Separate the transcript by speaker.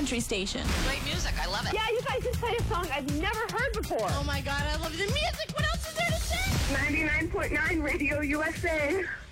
Speaker 1: country station.
Speaker 2: Great music. I love it.
Speaker 3: Yeah, you guys just played a song I've never heard before.
Speaker 2: Oh my God, I love the music. What else is there to say?
Speaker 3: 99.9 Radio USA.